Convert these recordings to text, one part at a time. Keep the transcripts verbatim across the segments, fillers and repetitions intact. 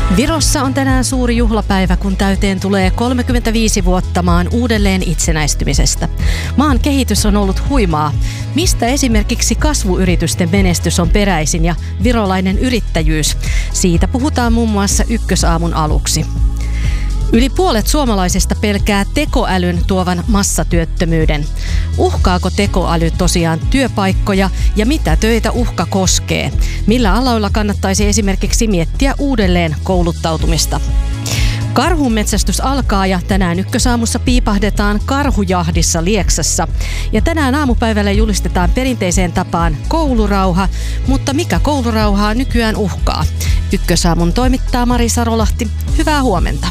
Virossa on tänään suuri juhlapäivä, kun täyteen tulee kolmekymmentäviisi vuotta maan uudelleen itsenäistymisestä. Maan kehitys on ollut huimaa. Mistä esimerkiksi kasvuyritysten menestys on peräisin ja virolainen yrittäjyys? Siitä puhutaan muun muassa Ykkösaamun aluksi. Yli puolet suomalaisista pelkää tekoälyn tuovan massatyöttömyyden. Uhkaako tekoäly tosiaan työpaikkoja ja mitä töitä uhka koskee? Millä aloilla kannattaisi esimerkiksi miettiä uudelleen kouluttautumista? Karhunmetsästys alkaa ja tänään Ykkösaamussa piipahdetaan karhujahdissa Lieksassa. Ja tänään aamupäivällä julistetaan perinteiseen tapaan koulurauha, mutta mikä koulurauhaa nykyään uhkaa? Ykkösaamun toimittaa Mari Sarolahti. Hyvää huomenta.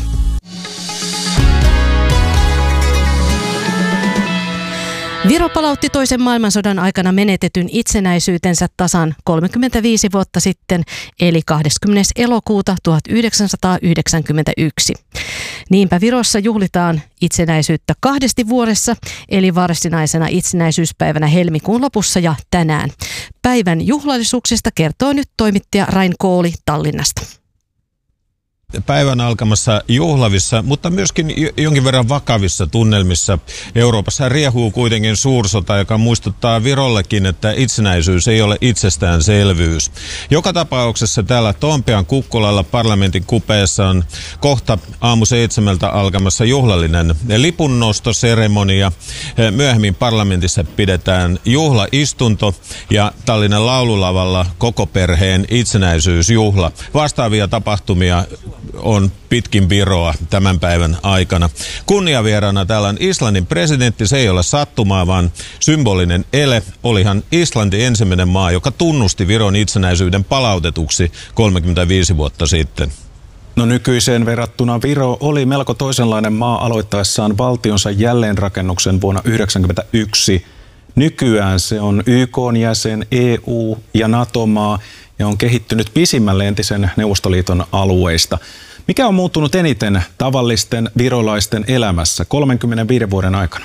Viro palautti toisen maailmansodan aikana menetetyn itsenäisyytensä tasan kolmekymmentäviisi vuotta sitten, eli kahdeskymmenes elokuuta tuhatyhdeksänsataayhdeksänkymmentäyksi. Niinpä Virossa juhlitaan itsenäisyyttä kahdesti vuodessa, eli varsinaisena itsenäisyyspäivänä helmikuun lopussa ja tänään. Päivän juhlallisuuksista kertoo nyt toimittaja Rain Kooli Tallinnasta. Päivän alkamassa juhlavissa, mutta myöskin jonkin verran vakavissa tunnelmissa Euroopassa riehuu kuitenkin suursota, joka muistuttaa Virollekin, että itsenäisyys ei ole itsestäänselvyys. Joka tapauksessa täällä Tompean Kukkulalla parlamentin kupeessa on kohta aamu seitsemältä alkamassa juhlallinen lipunnostoseremonia. Myöhemmin parlamentissa pidetään juhlaistunto ja Tallinnan laululavalla koko perheen itsenäisyysjuhla. Vastaavia tapahtumia on pitkin Viroa tämän päivän aikana. Kunniavieraana täällä on Islannin presidentti. Se ei ole sattumaa, vaan symbolinen ele. Olihan Islanti ensimmäinen maa, joka tunnusti Viron itsenäisyyden palautetuksi kolmekymmentäviisi vuotta sitten. No nykyiseen verrattuna Viro oli melko toisenlainen maa aloittaessaan valtionsa jälleenrakennuksen vuonna yhdeksänkymmentäyksi. Nykyään se on Y K:n jäsen, E U- ja NATO-maa ja on kehittynyt pisimmälle entisen Neuvostoliiton alueista. Mikä on muuttunut eniten tavallisten virolaisten elämässä kolmenkymmenenviiden vuoden aikana?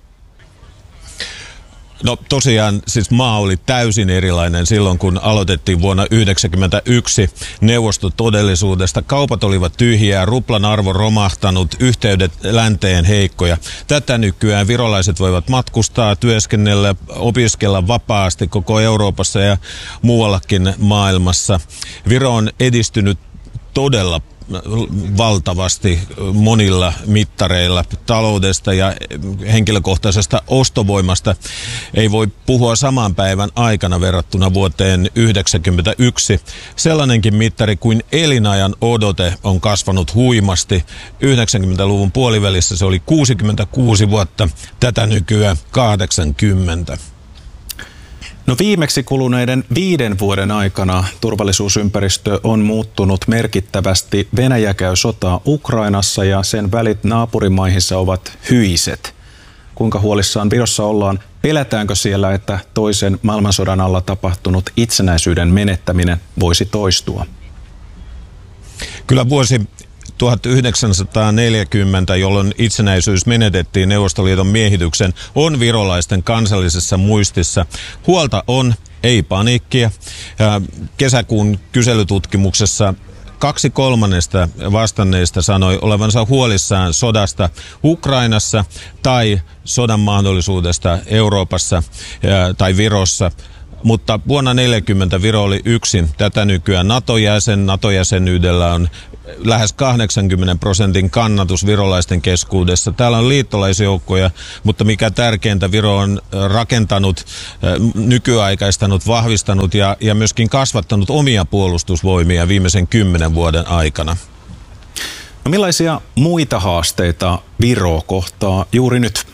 No tosiaan siis maa oli täysin erilainen silloin, kun aloitettiin vuonna yhdeksänkymmentäyksi neuvostotodellisuudesta. Kaupat olivat tyhjiä, ruplan arvo romahtanut, yhteydet länteen heikkoja. Tätä nykyään virolaiset voivat matkustaa, työskennellä, opiskella vapaasti koko Euroopassa ja muuallakin maailmassa. Viro on edistynyt todella valtavasti monilla mittareilla taloudesta ja henkilökohtaisesta ostovoimasta. Ei voi puhua saman päivän aikana verrattuna vuoteen yhdeksänkymmentäyksi. Sellainenkin mittari kuin elinajan odote on kasvanut huimasti. yhdeksänkymmentäluvun puolivälissä se oli kuusikymmentäkuusi vuotta, tätä nykyään kahdeksankymmentä. No viimeksi kuluneiden viiden vuoden aikana turvallisuusympäristö on muuttunut merkittävästi. Venäjä käy sotaa Ukrainassa ja sen välit naapurimaihinsa ovat hyiset. Kuinka huolissaan Virossa ollaan? Pelätäänkö siellä, että toisen maailmansodan alla tapahtunut itsenäisyyden menettäminen voisi toistua? Kyllä vuosi tuhatyhdeksänsataaneljäkymmentä, jolloin itsenäisyys menetettiin Neuvostoliiton miehityksen, on virolaisten kansallisessa muistissa. Huolta on, ei paniikkia. Kesäkuun kyselytutkimuksessa kaksi kolmannesta vastanneista sanoi olevansa huolissaan sodasta Ukrainassa tai sodan mahdollisuudesta Euroopassa tai Virossa. Mutta vuonna tuhatyhdeksänsataaneljäkymmentä Viro oli yksin. Tätä nykyään NATO-jäsen. NATO-jäsenyydellä on lähes kahdeksankymmenen prosentin kannatus virolaisten keskuudessa. Täällä on liittolaisjoukkoja, mutta mikä tärkeintä, Viro on rakentanut, nykyaikaistanut, vahvistanut ja, ja myöskin kasvattanut omia puolustusvoimia viimeisen kymmenen vuoden aikana. No millaisia muita haasteita Viro kohtaa juuri nyt?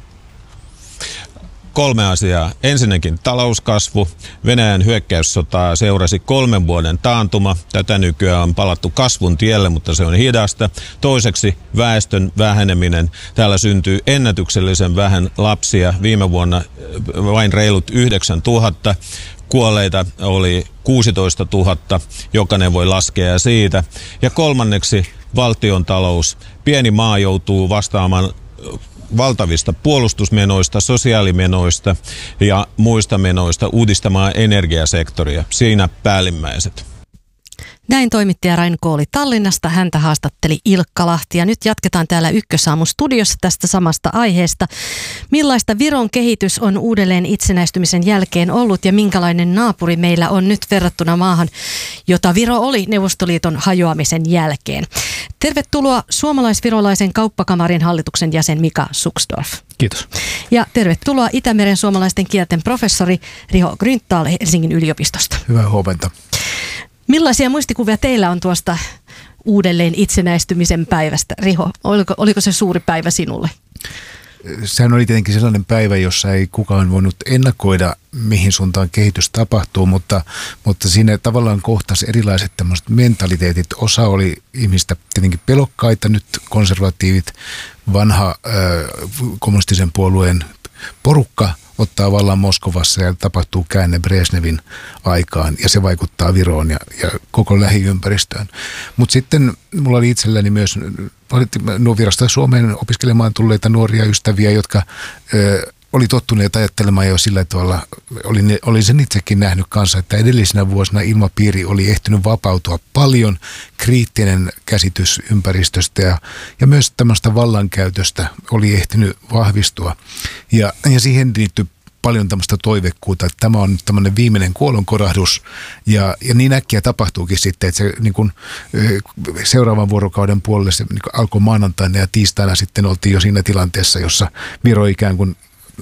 Kolme asiaa. Ensinnäkin talouskasvu. Venäjän hyökkäyssotaa seurasi kolmen vuoden taantuma. Tätä nykyään on palattu kasvun tielle, mutta se on hidasta. Toiseksi väestön väheneminen. Täällä syntyy ennätyksellisen vähän lapsia. Viime vuonna vain reilut yhdeksäntuhatta. Kuolleita oli kuusitoista tuhatta. Jokainen voi laskea siitä. Ja kolmanneksi valtion talous. Pieni maa joutuu vastaamaan valtavista puolustusmenoista, sosiaalimenoista ja muista menoista uudistamaan energiasektoria. Siinä päällimmäiset. Näin toimittaja Rain Kooli Tallinnasta, häntä haastatteli Ilkka Lahti ja nyt jatketaan täällä Ykkösaamun studiossa tästä samasta aiheesta. Millaista Viron kehitys on uudelleen itsenäistymisen jälkeen ollut ja minkälainen naapuri meillä on nyt verrattuna maahan, jota Viro oli Neuvostoliiton hajoamisen jälkeen. Tervetuloa suomalais-virolaisen kauppakamarin hallituksen jäsen Mika Suksdorf. Kiitos. Ja tervetuloa Itämeren suomalaisten kielten professori Riho Grünthal Helsingin yliopistosta. Hyvää huomenta. Millaisia muistikuvia teillä on tuosta uudelleen itsenäistymisen päivästä? Riho, oliko, oliko se suuri päivä sinulle? Sehän oli tietenkin sellainen päivä, jossa ei kukaan voinut ennakoida, mihin suuntaan kehitys tapahtuu, mutta, mutta siinä tavallaan kohtasi erilaiset tämmöiset mentaliteetit. Osa oli ihmistä tietenkin pelokkaita, nyt konservatiivit, vanha äh, kommunistisen puolueen porukka ottaa vallan Moskovassa ja tapahtuu käänne Brezhnevin aikaan ja se vaikuttaa Viroon ja, ja koko lähiympäristöön. Mutta sitten mulla oli itselläni myös no, virasta Suomeen opiskelemaan tulleita nuoria ystäviä, jotka ö, oli tottuneet ajattelemaan jo sillä tavalla, olin, olin sen itsekin nähnyt kanssa, että edellisinä vuosina ilmapiiri oli ehtinyt vapautua paljon, kriittinen käsitys ympäristöstä ja, ja myös tämmöistä vallankäytöstä oli ehtinyt vahvistua. Ja, ja siihen liittyy paljon tämmöistä toivekkuutta, että tämä on nyt tämmöinen viimeinen kuolonkorahdus ja, ja niin äkkiä tapahtuukin sitten, että se niin kuin, seuraavan vuorokauden puolelle se niin kuin alkoi maanantaina ja tiistaina sitten oltiin jo siinä tilanteessa, jossa Viro ikään kuin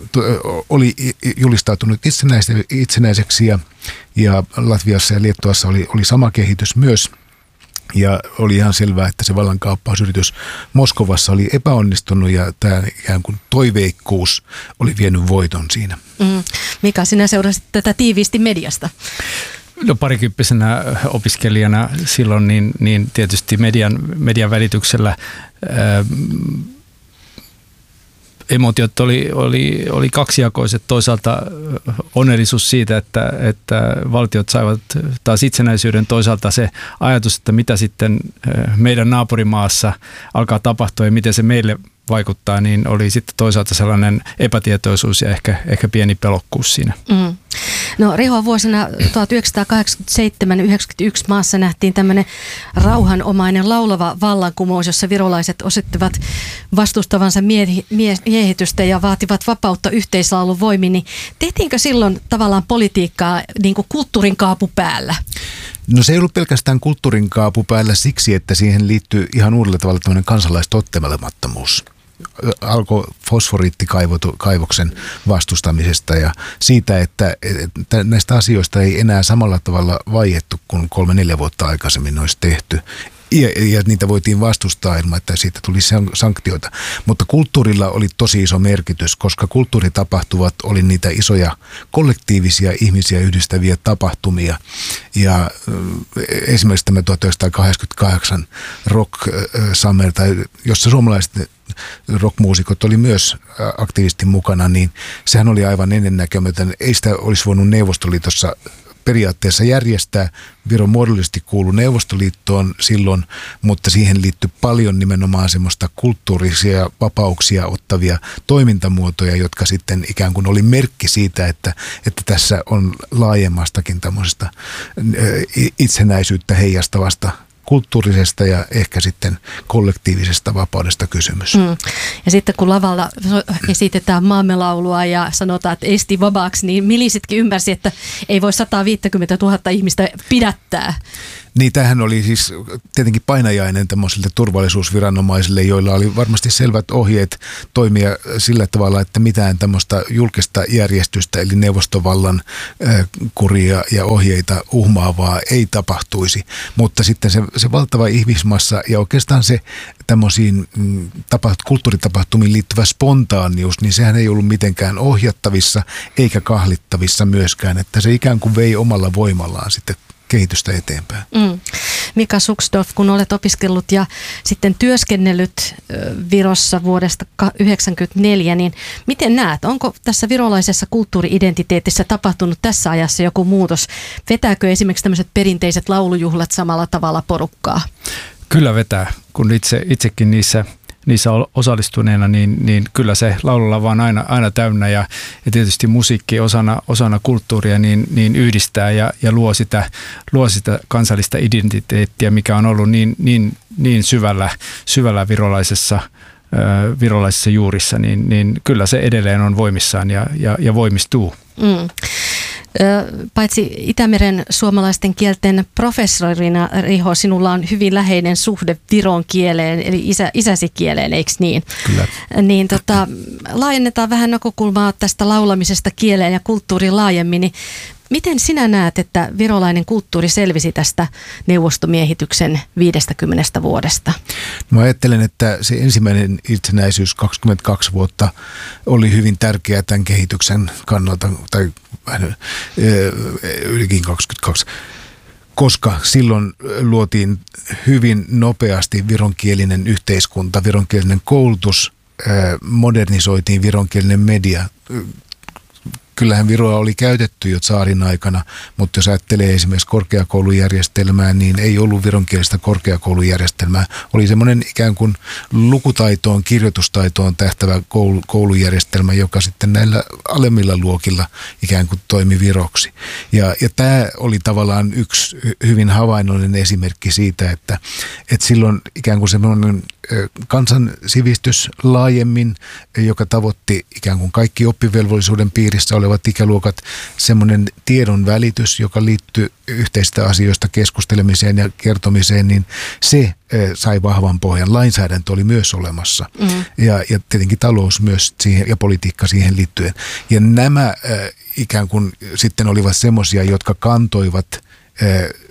oli julistautunut itsenäiseksi ja, ja Latviassa ja Liettuassa oli, oli sama kehitys myös. Ja oli ihan selvää, että se vallankaappausyritys Moskovassa oli epäonnistunut ja tämä ikään kuin toiveikkuus oli vienyt voiton siinä. Mm. Mika, sinä seurasit tätä tiiviisti mediasta. No parikymppisenä opiskelijana silloin niin, niin tietysti median, median välityksellä ää, emotiot oli, oli, oli kaksijakoiset. Toisaalta onnellisuus siitä, että, että valtiot saivat taas itsenäisyyden. Toisaalta se ajatus, että mitä sitten meidän naapurimaassa alkaa tapahtua ja miten se meille vaikuttaa, niin oli sitten toisaalta sellainen epätietoisuus ja ehkä, ehkä pieni pelokkuus siinä. Mm. No Riho, vuosina tuhatyhdeksänsataakahdeksankymmentäseitsemän yhdeksänkymmentäyksi maassa nähtiin tämmöinen rauhanomainen laulava vallankumous, jossa virolaiset osoittivat vastustavansa miehi, mie, miehitystä ja vaativat vapautta yhteislaulun voimin. Niin tehtiinkö silloin tavallaan politiikkaa niin kuin kulttuurin kaapu päällä? No se ei ollut pelkästään kulttuurin kaapu päällä siksi, että siihen liittyy ihan uudella tavalla tämmöinen kansalaistottelemattomuus. Alkoi fosforiittikaivoksen vastustamisesta ja siitä, että, että näistä asioista ei enää samalla tavalla vaiettu kuin kolme neljä vuotta aikaisemmin olisi tehty. Ja, ja niitä voitiin vastustaa ilman, että siitä tuli sanktioita. Mutta kulttuurilla oli tosi iso merkitys, koska kulttuuritapahtuvat oli niitä isoja kollektiivisia ihmisiä yhdistäviä tapahtumia. Ja esimerkiksi tämä tuhatyhdeksänsataakahdeksankymmentäkahdeksan Rock Summer, jossa suomalaiset rockmuusikot oli myös aktiivisesti mukana, niin sehän oli aivan ennennäkemätön. Ei sitä olisi voinut Neuvostoliitossa periaatteessa järjestää. Viro muodollisesti kuului Neuvostoliittoon silloin, mutta siihen liittyi paljon nimenomaan semmoista kulttuurisia vapauksia ottavia toimintamuotoja, jotka sitten ikään kuin oli merkki siitä, että, että tässä on laajemmastakin tämmöisestä itsenäisyyttä heijastavasta kulttuurisesta ja ehkä sitten kollektiivisesta vapaudesta kysymys. Mm. Ja sitten kun lavalla esitetään maamme laulua ja sanotaan, että esti vabaaksi, niin milisitkin ymmärsi, että ei voi sata viisikymmentätuhatta ihmistä pidättää. Niin tämähän oli siis tietenkin painajainen tämmöisille turvallisuusviranomaisille, joilla oli varmasti selvät ohjeet toimia sillä tavalla, että mitään tämmöistä julkista järjestystä eli neuvostovallan äh, kuria ja ohjeita uhmaavaa ei tapahtuisi. Mutta sitten se, se valtava ihmismassa ja oikeastaan se tämmöisiin mm, tapaht, kulttuuritapahtumiin liittyvä spontaanius, niin sehän ei ollut mitenkään ohjattavissa eikä kahlittavissa myöskään, että se ikään kuin vei omalla voimallaan sitten kehitystä eteenpäin. Mm. Mika Suksdorf, kun olet opiskellut ja sitten työskennellyt Virossa vuodesta yhdeksänkymmentäneljä, niin miten näet, onko tässä virolaisessa kulttuuri-identiteetissä tapahtunut tässä ajassa joku muutos? Vetääkö esimerkiksi tämmöiset perinteiset laulujuhlat samalla tavalla porukkaa? Kyllä vetää, kun itse, itsekin niissä niissä osallistuneena, niin, niin kyllä se laululava on aina, aina täynnä ja, ja tietysti musiikki osana, osana kulttuuria niin, niin yhdistää ja, ja luo, sitä, luo sitä kansallista identiteettiä, mikä on ollut niin, niin, niin syvällä, syvällä virolaisessa, virolaisissa juurissa, niin, niin kyllä se edelleen on voimissaan ja, ja, ja voimistuu. Mm. Paitsi Itämeren suomalaisten kielten professorina, Riho, sinulla on hyvin läheinen suhde viron kieleen, eli isä, isäsi kieleen, eikö niin? Kyllä. Niin tota, laajennetaan vähän näkökulmaa tästä laulamisesta kieleen ja kulttuuriin laajemmin, niin miten sinä näet, että virolainen kulttuuri selvisi tästä neuvostomiehityksen viidestäkymmenestä vuodesta? Mä ajattelen, että se ensimmäinen itsenäisyys kaksikymmentäkaksi vuotta oli hyvin tärkeä tämän kehityksen kannalta, tai vähän ylikin kaksikymmentäkaksi, koska silloin luotiin hyvin nopeasti vironkielinen yhteiskunta, vironkielinen koulutus, modernisoitiin vironkielinen media. Kyllähän viroa oli käytetty jo tsaarin aikana, mutta jos ajattelee esimerkiksi korkeakoulujärjestelmää, niin ei ollut vironkielistä korkeakoulujärjestelmää. Oli semmoinen ikään kuin lukutaitoon, kirjoitustaitoon tähtävä koulu, koulujärjestelmä, joka sitten näillä alemmilla luokilla ikään kuin toimi viroksi. Ja, ja tämä oli tavallaan yksi hyvin havainnollinen esimerkki siitä, että, että silloin ikään kuin semmoinen kansansivistys laajemmin, joka tavoitti ikään kuin kaikki oppivelvollisuuden piirissä olevat ikäluokat, semmoinen tiedon välitys, joka liittyy yhteisistä asioista keskustelemiseen ja kertomiseen, niin se sai vahvan pohjan. Lainsäädäntö oli myös olemassa mm. ja, ja tietenkin talous myös siihen ja politiikka siihen liittyen. Ja nämä äh, ikään kuin sitten olivat semmoisia, jotka kantoivat äh,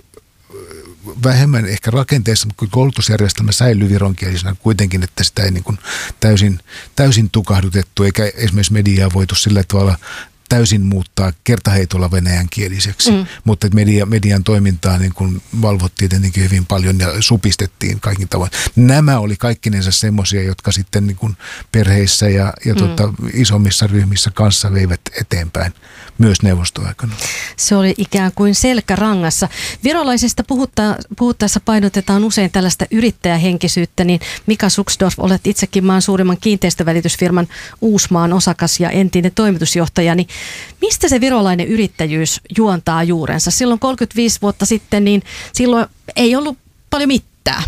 vähemmän ehkä rakenteessa, mutta koulutusjärjestelmä säilyi vironkielisenä kuitenkin, että sitä ei niin kuin täysin, täysin tukahdutettu, eikä esimerkiksi mediaa voitu sillä tavalla täysin muuttaa kertaheitolla venäjänkieliseksi, mm. mutta media, median toimintaa niin kuin valvottiin tietenkin hyvin paljon ja supistettiin kaikin tavoin. Nämä oli kaikkinensa semmoisia, jotka sitten niin kuin perheissä ja, ja mm. tota, isommissa ryhmissä kanssa veivät eteenpäin myös neuvostoaikana. Se oli ikään kuin selkärangassa. Virolaisista puhutta, puhuttaessa painotetaan usein tällaista yrittäjähenkisyyttä, niin Mika Suksdorf, olet itsekin maan suurimman kiinteistövälitysfirman Uusmaan osakas ja entinen toimitusjohtaja, niin mistä se virolainen yrittäjyys juontaa juurensa? Silloin kolmekymmentäviisi vuotta sitten, niin silloin ei ollut paljon mitään.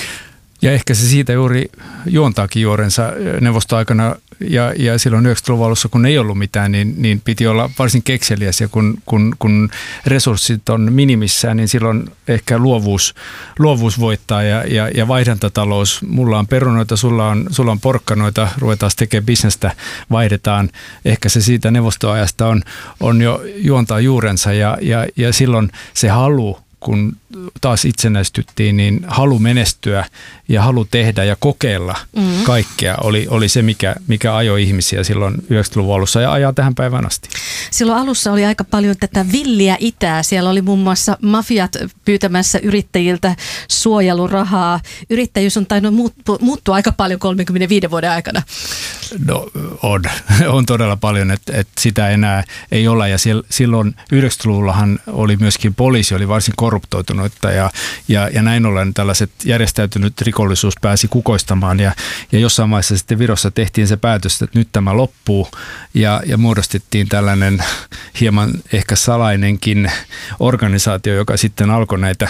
Ja ehkä se siitä juuri juontaakin juurensa neuvostoaikana ja, ja silloin yhdeksänkymmentäluvun alussa, kun ei ollut mitään, niin, niin piti olla varsin kekseliäs ja kun, kun, kun resurssit on minimissään, niin silloin ehkä luovuus, luovuus voittaa ja, ja, ja vaihdantatalous. Mulla on perunoita, sulla on, sulla on porkkanoita, ruvetaan tekemään bisnestä, vaihdetaan. Ehkä se siitä neuvostoajasta on, on jo juontaa juurensa ja, ja, ja silloin se halu, kun taas itsenäistyttiin, niin halu menestyä ja halu tehdä ja kokeilla mm-hmm. kaikkea oli, oli se, mikä, mikä ajoi ihmisiä silloin yhdeksänkymmentäluvun alussa ja ajaa tähän päivään asti. Silloin alussa oli aika paljon tätä villiä itää. Siellä oli muun muassa mafiat pyytämässä yrittäjiltä suojelurahaa. Yrittäjyys on tainnut muuttua aika paljon kolmenkymmenenviiden vuoden aikana. No on, on todella paljon, että, että sitä enää ei ole ja silloin yhdeksänkymmentäluvullahan oli myöskin poliisi, oli varsin korruptoitunut ja, ja, ja näin ollen tällaiset järjestäytynyt rikollisuus pääsi kukoistamaan ja, ja jossain vaiheessa sitten Virossa tehtiin se päätös, että nyt tämä loppuu ja, ja muodostettiin tällainen hieman ehkä salainenkin organisaatio, joka sitten alkoi näitä,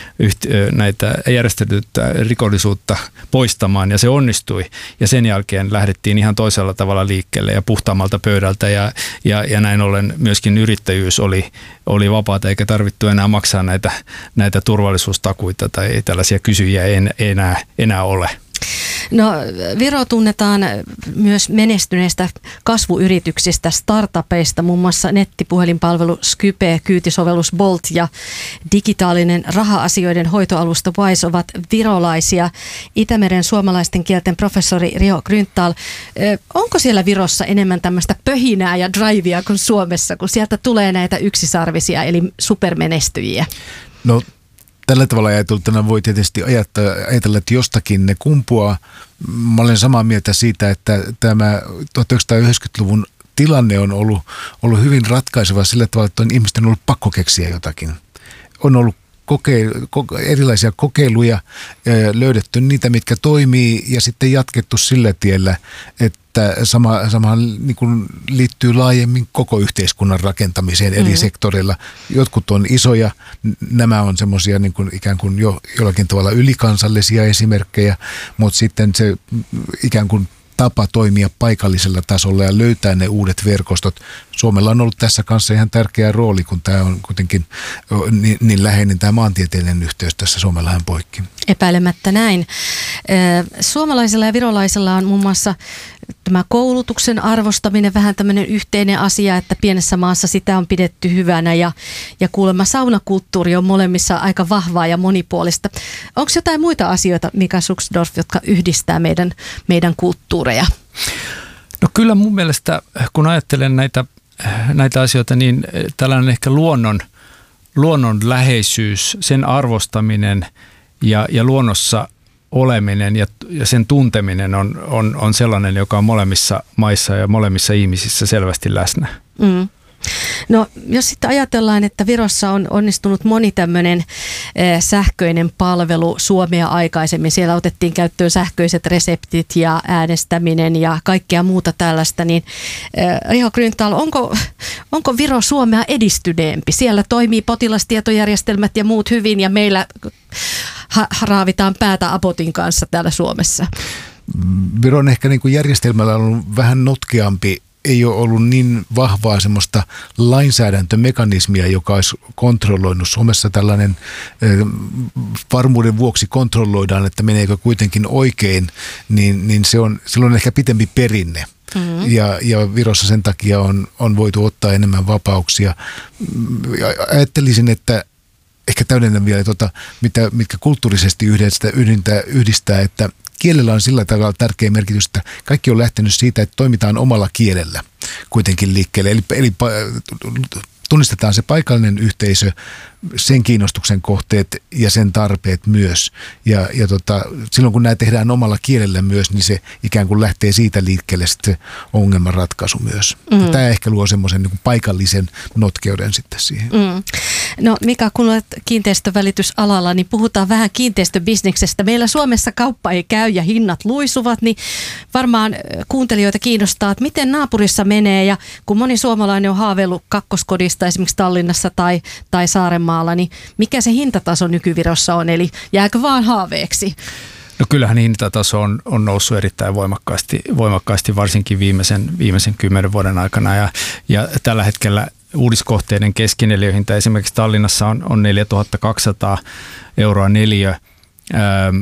näitä järjestäytynyttä rikollisuutta poistamaan ja se onnistui ja sen jälkeen lähdettiin ihan toisella tavalla liikkeelle ja puhtaammalta pöydältä ja, ja, ja näin ollen myöskin yrittäjyys oli, oli vapaata eikä tarvittu enää maksaa näitä, näitä turvallisuustakuita tai tällaisia kysyjiä ei enää, enää ole. No, Viro tunnetaan myös menestyneistä kasvuyrityksistä, startupeista, muun muassa nettipuhelinpalvelu Skype, kyytisovellus Bolt ja digitaalinen raha-asioiden hoitoalusta Wise ovat virolaisia. Itämeren suomalaisten kielten professori Riho Grünthal, onko siellä Virossa enemmän tämmöistä pöhinää ja drivea kuin Suomessa, kun sieltä tulee näitä yksisarvisia eli supermenestyjiä? No, tällä tavalla ajateltuna voi tietysti ajatella, että jostakin ne kumpuaa. Mä olen samaa mieltä siitä, että tämä tuhatyhdeksänsataayhdeksänkymmentäluvun tilanne on ollut, ollut hyvin ratkaiseva sillä tavalla, että on ihmisten ollut pakko keksiä jotakin. On ollut koke- erilaisia kokeiluja, löydetty niitä, mitkä toimii ja sitten jatkettu sillä tiellä, että sama, samahan niin kuin liittyy laajemmin koko yhteiskunnan rakentamiseen eri mm-hmm. sektoreilla. Jotkut on isoja, nämä on semmoisia niin kuin ikään kuin jo jollakin tavalla ylikansallisia esimerkkejä, mutta sitten se ikään kuin tapa toimia paikallisella tasolla ja löytää ne uudet verkostot. Suomella on ollut tässä kanssa ihan tärkeä rooli, kun tämä on kuitenkin niin, niin läheinen tämä maantieteellinen yhteys tässä Suomenlahden poikki. Epäilemättä näin. Suomalaisilla ja virolaisilla on muun muassa tämä koulutuksen arvostaminen vähän tämmöinen yhteinen asia, että pienessä maassa sitä on pidetty hyvänä ja, ja kuulemma saunakulttuuri on molemmissa aika vahvaa ja monipuolista. Onko jotain muita asioita, Mika Suksdorf, jotka yhdistää meidän, meidän kulttuureja? No kyllä mun mielestä, kun ajattelen näitä, näitä asioita, niin tällainen ehkä luonnon, luonnon läheisyys, sen arvostaminen ja, ja luonnossa oleminen ja, ja sen tunteminen on, on, on sellainen, joka on molemmissa maissa ja molemmissa ihmisissä selvästi läsnä. Mm. No jos sitten ajatellaan, että Virossa on onnistunut moni tämmöinen eh, sähköinen palvelu Suomea aikaisemmin. Siellä otettiin käyttöön sähköiset reseptit ja äänestäminen ja kaikkea muuta tällaista. Niin eh, Riho Grünthal, onko, onko Viro Suomea edistyneempi? Siellä toimii potilastietojärjestelmät ja muut hyvin ja meillä ha- raavitaan päätä Abotin kanssa täällä Suomessa. Viron ehkä niin kuin järjestelmällä on ollut vähän notkeampi. Ei ole ollut niin vahvaa semmoista lainsäädäntömekanismia, joka olisi kontrolloinut. Suomessa tällainen varmuuden vuoksi kontrolloidaan, että meneekö kuitenkin oikein, niin, niin se on, silloin on ehkä pitempi perinne. Mm-hmm. Ja, ja Virossa sen takia on, on voitu ottaa enemmän vapauksia. Ajattelisin, että ehkä täydennän vielä, tuota, mitä, mitkä kulttuurisesti yhdistää, yhdistää, yhdistää, että kielellä on sillä tavalla tärkeä merkitys, että kaikki on lähtenyt siitä, että toimitaan omalla kielellä kuitenkin liikkeelle. Eli, eli tunnistetaan se paikallinen yhteisö, sen kiinnostuksen kohteet ja sen tarpeet myös. Ja, ja tota, silloin kun nämä tehdään omalla kielellä myös, niin se ikään kuin lähtee siitä liikkeelle sitten ongelmanratkaisu myös. Mm. Tämä ehkä luo semmoisen niin kuin paikallisen notkeuden sitten siihen. Mm. No Mika, kun olet kiinteistövälitysalalla, niin puhutaan vähän kiinteistöbisneksestä. Meillä Suomessa kauppa ei käy ja hinnat luisuvat, niin varmaan kuuntelijoita kiinnostaa, että miten naapurissa menee. Ja kun moni suomalainen on haaveillut kakkoskodista esimerkiksi Tallinnassa tai, tai Saarenmaalla, niin mikä se hintataso nykyvirossa on? Eli jääkö vaan haaveeksi? No kyllähän hintataso on, on noussut erittäin voimakkaasti, voimakkaasti varsinkin viimeisen, viimeisen kymmenen vuoden aikana. Ja, ja tällä hetkellä uudiskohteiden keskineliöhinta esimerkiksi Tallinnassa on, on neljätuhattakaksisataa euroa neliö. Ähm,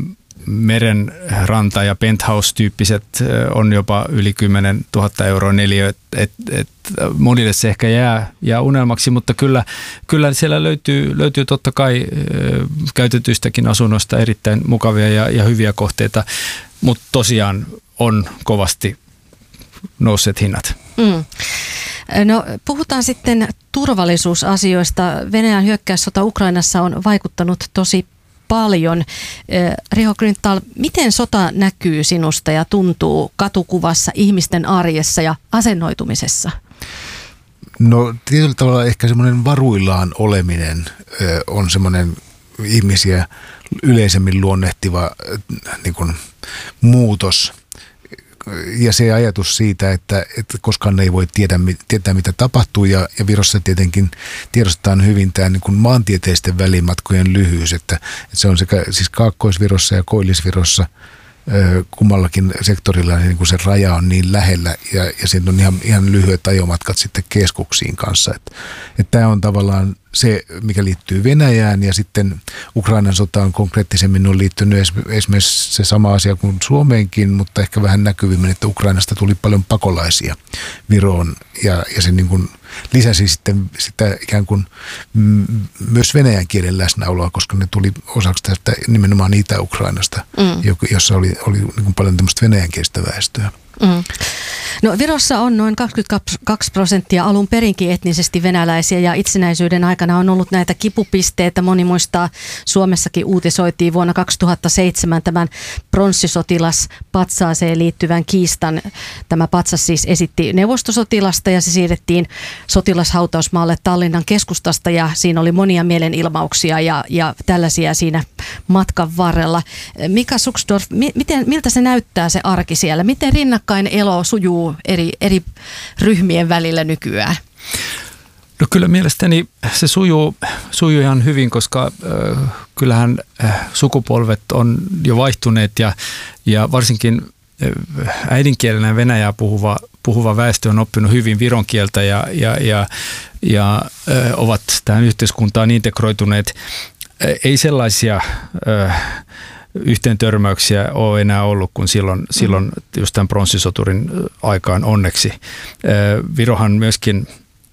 merenranta- ja penthouse-tyyppiset on jopa yli kymmenen tuhatta euroa neliö. Et, et, et monille se ehkä jää, jää unelmaksi, mutta kyllä, kyllä siellä löytyy, löytyy totta kai ö, käytetyistäkin asunnoista erittäin mukavia ja, ja hyviä kohteita, mutta tosiaan on kovasti nousseet hinnat. Mm. No puhutaan sitten turvallisuusasioista. Venäjän hyökkäyssota Ukrainassa on vaikuttanut tosi paljon. Riho Grünthal, miten sota näkyy sinusta ja tuntuu katukuvassa, ihmisten arjessa ja asennoitumisessa? No tietyllä tavalla ehkä semmoinen varuillaan oleminen on semmoinen ihmisiä yleisemmin luonnehtiva niin kuin muutos. Ja se ajatus siitä, että, että koskaan ei voi tiedä, tietää, mitä tapahtuu, ja, ja Virossa tietenkin tiedostetaan hyvin tämä niin kuin maantieteisten välimatkojen lyhyys, että, että se on sekä siis Kaakkois-Virossa ja Koillis-Virossa kummallakin sektorilla niin kuin se raja on niin lähellä, ja, ja siinä on ihan, ihan lyhyet ajomatkat sitten keskuksiin kanssa. Että, että tämä on tavallaan se, mikä liittyy Venäjään, ja sitten Ukrainan sotaan konkreettisemmin on liittynyt esimerkiksi se sama asia kuin Suomeenkin, mutta ehkä vähän näkyvimmin, että Ukrainasta tuli paljon pakolaisia Viroon, ja, ja se niin kuin lisäsi sitten sitä ikään kuin m- myös venäjän kielen läsnäoloa, koska ne tuli osaksi tästä nimenomaan Itä-Ukrainasta, mm. jossa oli, oli niin kuin paljon tämmöistä venäjänkielistä väestöä. Mm. No Virossa on noin kaksikymmentäkaksi prosenttia alun perinkin etnisesti venäläisiä ja itsenäisyyden aikana on ollut näitä kipupisteitä. Moni muistaa, Suomessakin uutisoitiin vuonna kaksituhattaseitsemän tämän pronssisotilaspatsaaseen liittyvän kiistan. Tämä patsas siis esitti neuvostosotilasta ja se siirrettiin sotilashautausmaalle Tallinnan keskustasta ja siinä oli monia mielenilmauksia ja, ja tällaisia siinä matkan varrella. Mika Suksdorf, miten, miltä se näyttää se arki siellä? Miten rinnakkain elo sujuu eri, eri ryhmien välillä nykyään? No kyllä mielestäni se sujuu, sujuu ihan hyvin, koska äh, kyllähän äh, sukupolvet on jo vaihtuneet ja, ja varsinkin äh, äidinkielenä venäjää puhuva, puhuva väestö on oppinut hyvin viron kieltä ja, ja, ja, ja äh, ovat tähän yhteiskuntaan integroituneet. Äh, ei sellaisia äh, yhteen törmäyksiä ole enää ollut kuin silloin, silloin just tämän pronssisoturin aikaan onneksi. Virohan myöskin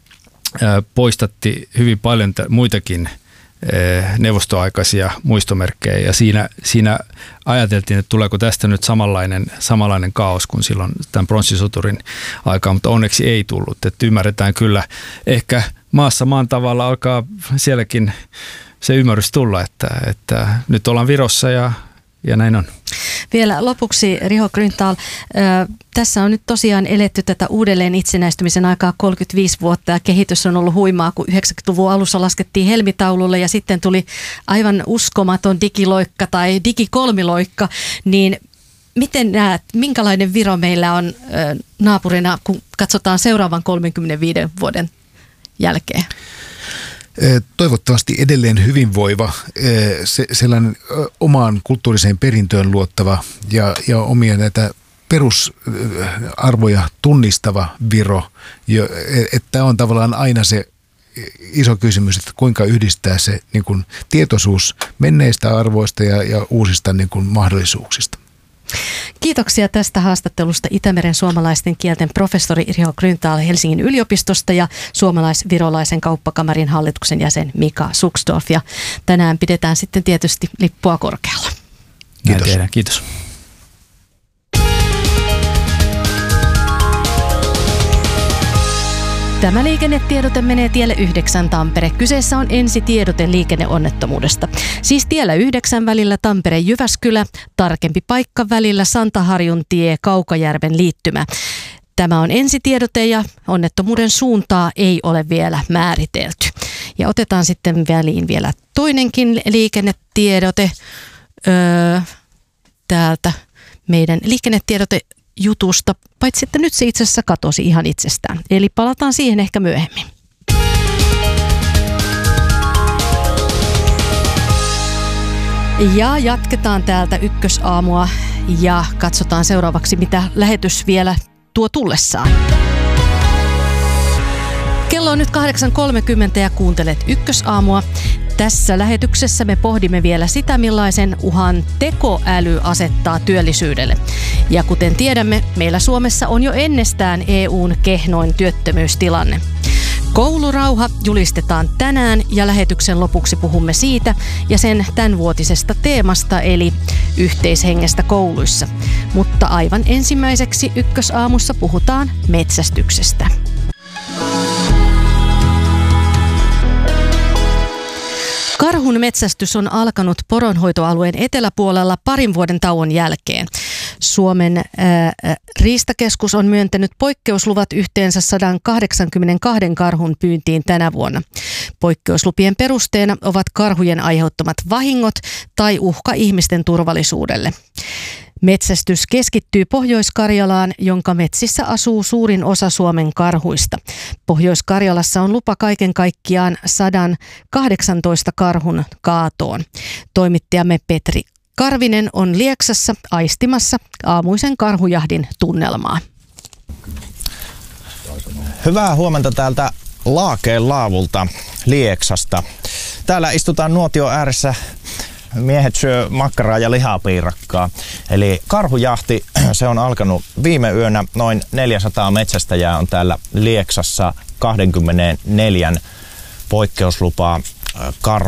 poistatti hyvin paljon muitakin neuvostoaikaisia muistomerkkejä ja siinä, siinä ajateltiin, että tuleeko tästä nyt samanlainen, samanlainen kaos kuin silloin tämän pronssisoturin aikaan, mutta onneksi ei tullut. Että ymmärretään kyllä, ehkä maassa maan tavalla alkaa sielläkin se ymmärrys tulla, että, että nyt ollaan Virossa ja Ja näin on. Vielä lopuksi, Riho Grünthal, tässä on nyt tosiaan eletty tätä uudelleen itsenäistymisen aikaa kolmekymmentäviisi vuotta ja kehitys on ollut huimaa, kun yhdeksänkymmentäluvun alussa laskettiin helmitaululle ja sitten tuli aivan uskomaton digiloikka tai digikolmiloikka, niin miten näet, minkälainen Viro meillä on naapurina, kun katsotaan seuraavan kolmenkymmenenviiden vuoden jälkeen? Toivottavasti edelleen hyvinvoiva, sellainen omaan kulttuuriseen perintöön luottava ja, ja omia näitä perusarvoja tunnistava Viro. Että on tavallaan aina se iso kysymys, että kuinka yhdistää se niin kuin tietoisuus menneistä arvoista ja, ja uusista niin kuin mahdollisuuksista. Kiitoksia tästä haastattelusta Itämeren suomalaisten kielten professori Riho Grünthal Helsingin yliopistosta ja suomalais-virolaisen kauppakamarin hallituksen jäsen Mika Suksdorf. Ja tänään pidetään sitten tietysti lippua korkealla. Kiitos. Kiitos. Tämä liikennetiedote menee tielle yhdeksän Tampere. Kyseessä on ensitiedote liikenneonnettomuudesta. Siis tiellä yhdeksän välillä Tampere-Jyväskylä, tarkempi paikka välillä Santaharjun tie, Kaukajärven liittymä. Tämä on ensitiedote ja onnettomuuden suuntaa ei ole vielä määritelty. Ja otetaan sitten väliin vielä toinenkin liikennetiedote öö, täältä meidän liikennetiedote jutusta, paitsi että nyt se itse asiassa katosi ihan itsestään. Eli palataan siihen ehkä myöhemmin. Ja jatketaan täältä ykkösaamua ja katsotaan seuraavaksi, mitä lähetys vielä tuo tullessaan. Kello on nyt kahdeksan kolmekymmentä ja kuuntelet ykkösaamua. Tässä lähetyksessä me pohdimme vielä sitä, millaisen uhan tekoäly asettaa työllisyydelle. Ja kuten tiedämme, meillä Suomessa on jo ennestään E U:n kehnoin työttömyystilanne. Koulurauha julistetaan tänään ja lähetyksen lopuksi puhumme siitä ja sen tämänvuotisesta teemasta eli yhteishengestä kouluissa. Mutta aivan ensimmäiseksi ykkösaamussa puhutaan metsästyksestä. Karhun metsästys on alkanut poronhoitoalueen eteläpuolella parin vuoden tauon jälkeen. Suomen ää, riistakeskus on myöntänyt poikkeusluvat yhteensä sata kahdeksankymmentäkaksi karhun pyyntiin tänä vuonna. Poikkeuslupien perusteena ovat karhujen aiheuttamat vahingot tai uhka ihmisten turvallisuudelle. Metsästys keskittyy Pohjois-Karjalaan, jonka metsissä asuu suurin osa Suomen karhuista. Pohjois-Karjalassa on lupa kaiken kaikkiaan sata kahdeksantoista karhun kaatoon. Toimittajamme Petri Karvinen on Lieksassa aistimassa aamuisen karhujahdin tunnelmaa. Hyvää huomenta täältä Laakeen laavulta Lieksasta. Täällä istutaan nuotio ääressä. Miehet syö makkaraa ja lihapiirakkaa. Eli karhujahti, se on alkanut viime yönä. Noin neljäsataa metsästäjää on täällä Lieksassa kaksikymmentäneljä poikkeuslupaa karhu